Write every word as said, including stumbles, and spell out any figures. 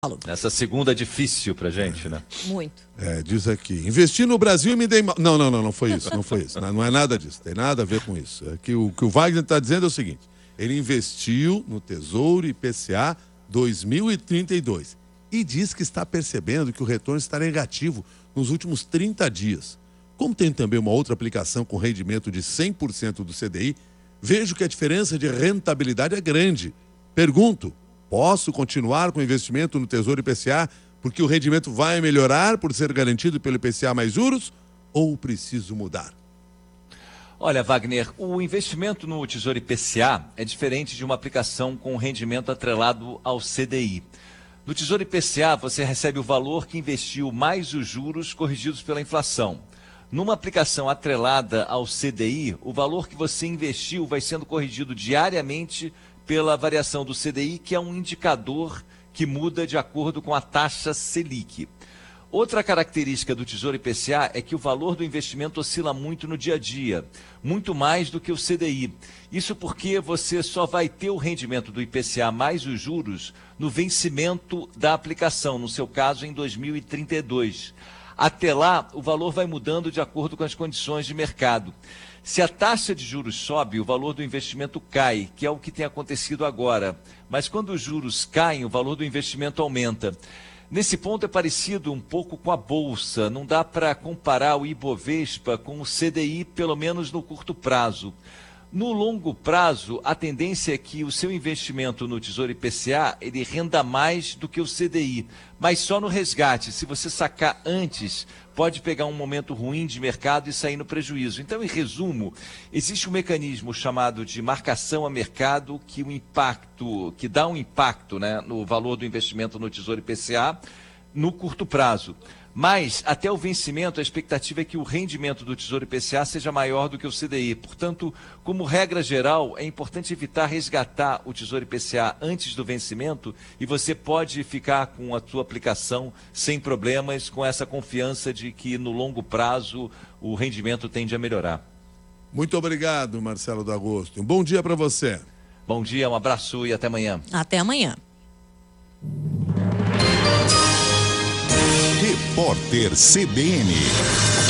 Nessa segunda difícil pra gente, né? Muito. É, diz aqui, investi no Brasil e me dei mal. Não, não, não, não foi isso, não foi isso. Não, não é nada disso, tem nada a ver com isso. É que o que o Wagner está dizendo é o seguinte, ele investiu no Tesouro I P C A dois mil e trinta e dois e diz que está percebendo que o retorno está negativo nos últimos trinta dias. Como tem também uma outra aplicação com rendimento de cem por cento do C D I, vejo que a diferença de rentabilidade é grande. Pergunto, posso continuar com o investimento no Tesouro I P C A porque o rendimento vai melhorar por ser garantido pelo I P C A mais juros ou preciso mudar? Olha, Wagner, o investimento no Tesouro I P C A é diferente de uma aplicação com rendimento atrelado ao C D I. No Tesouro I P C A, você recebe o valor que investiu mais os juros corrigidos pela inflação. Numa aplicação atrelada ao C D I, o valor que você investiu vai sendo corrigido diariamente pela variação do C D I, que é um indicador que muda de acordo com a taxa Selic. Outra característica do Tesouro I P C A é que o valor do investimento oscila muito no dia a dia, muito mais do que o C D I. Isso porque você só vai ter o rendimento do I P C A mais os juros no vencimento da aplicação, no seu caso em dois mil e trinta e dois. Até lá, o valor vai mudando de acordo com as condições de mercado. Se a taxa de juros sobe, o valor do investimento cai, que é o que tem acontecido agora. Mas quando os juros caem, o valor do investimento aumenta. Nesse ponto é parecido um pouco com a Bolsa. Não dá para comparar o Ibovespa com o C D I, pelo menos no curto prazo. No longo prazo, a tendência é que o seu investimento no Tesouro I P C A ele renda mais do que o C D I, mas só no resgate. Se você sacar antes, pode pegar um momento ruim de mercado e sair no prejuízo. Então, em resumo, existe um mecanismo chamado de marcação a mercado que, o impacto, que dá um impacto, né, no valor do investimento no Tesouro I P C A no curto prazo. Mas, até o vencimento, a expectativa é que o rendimento do Tesouro I P C A seja maior do que o C D I. Portanto, como regra geral, é importante evitar resgatar o Tesouro I P C A antes do vencimento e você pode ficar com a sua aplicação sem problemas, com essa confiança de que no longo prazo o rendimento tende a melhorar. Muito obrigado, Marcelo D'Agosto. Um bom dia para você. Bom dia, um abraço e até amanhã. Até amanhã. Repórter C B N.